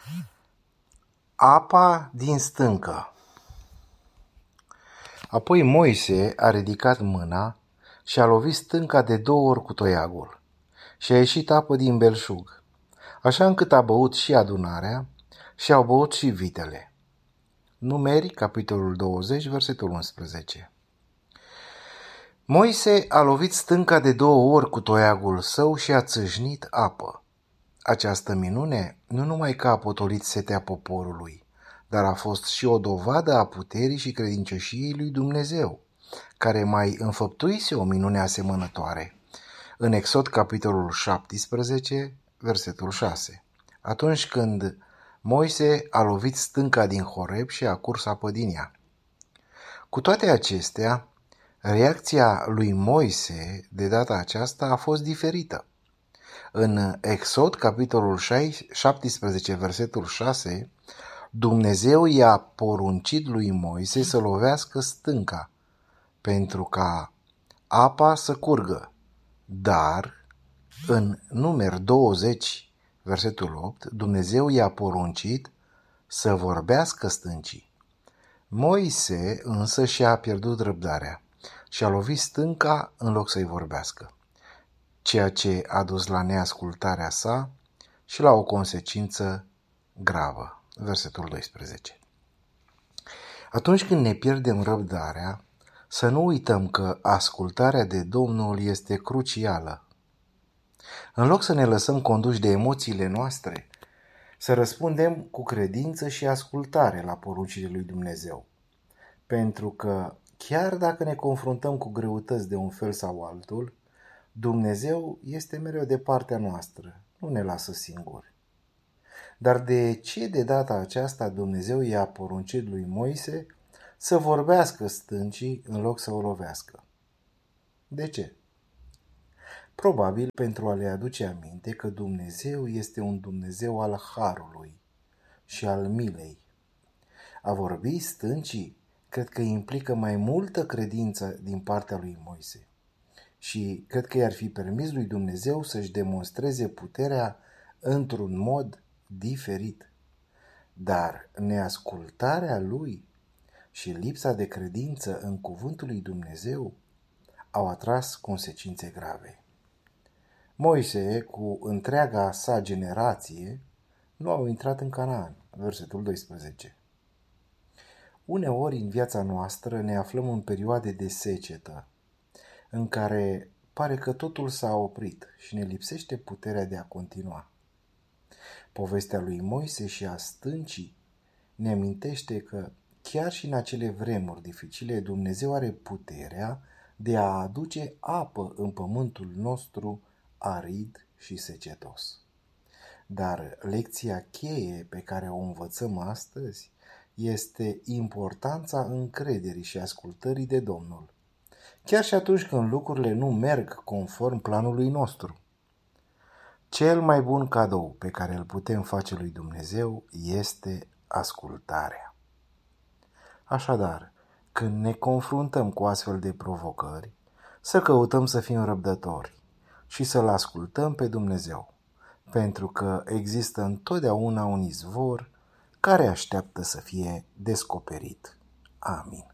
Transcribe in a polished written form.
Apa din stâncă. Apoi Moise a ridicat mâna și a lovit stânca de 2 ori cu toiagul și a ieșit apă din belșug, așa încât a băut și adunarea și au băut și vitele. Numeri, capitolul 20, versetul 11. Moise a lovit stânca de 2 ori cu toiagul său și a țâșnit apă. Această minune nu numai că a potolit setea poporului, dar a fost și o dovadă a puterii și credincioșiei lui Dumnezeu, care mai înfăptuise o minune asemănătoare. În Exod, capitolul 17, versetul 6, atunci când Moise a lovit stânca din Horeb și a curs apă din ea. Cu toate acestea, reacția lui Moise de data aceasta a fost diferită. În Exod, capitolul 17, versetul 6, Dumnezeu i-a poruncit lui Moise să lovească stânca pentru ca apa să curgă. Dar în Numeri 20, versetul 8, Dumnezeu i-a poruncit să vorbească stâncii. Moise însă și-a pierdut răbdarea și a lovit stânca în loc să-i vorbească, ceea ce a dus la neascultarea sa și la o consecință gravă. Versetul 12. Atunci când ne pierdem răbdarea, să nu uităm că ascultarea de Domnul este crucială. În loc să ne lăsăm conduși de emoțiile noastre, să răspundem cu credință și ascultare la poruncile lui Dumnezeu. Pentru că chiar dacă ne confruntăm cu greutăți de un fel sau altul, Dumnezeu este mereu de partea noastră, nu ne lasă singuri. Dar de ce de data aceasta Dumnezeu i-a poruncit lui Moise să vorbească stâncii în loc să o lovească? De ce? Probabil pentru a le aduce aminte că Dumnezeu este un Dumnezeu al harului și al milei. A vorbi stâncii cred că implică mai multă credință din partea lui Moise. Și cred că i-ar fi permis lui Dumnezeu să-și demonstreze puterea într-un mod diferit. Dar neascultarea lui și lipsa de credință în cuvântul lui Dumnezeu au atras consecințe grave. Moise, cu întreaga sa generație, nu au intrat în Canaan. Versetul 12. Uneori în viața noastră ne aflăm în perioade de secetă, în care pare că totul s-a oprit și ne lipsește puterea de a continua. Povestea lui Moise și a stâncii ne amintește că chiar și în acele vremuri dificile Dumnezeu are puterea de a aduce apă în pământul nostru arid și secetos. Dar lecția cheie pe care o învățăm astăzi este importanța încrederii și ascultării de Domnul, chiar și atunci când lucrurile nu merg conform planului nostru. Cel mai bun cadou pe care îl putem face lui Dumnezeu este ascultarea. Așadar, când ne confruntăm cu astfel de provocări, să căutăm să fim răbdători și să-L ascultăm pe Dumnezeu, pentru că există întotdeauna un izvor care așteaptă să fie descoperit. Amin.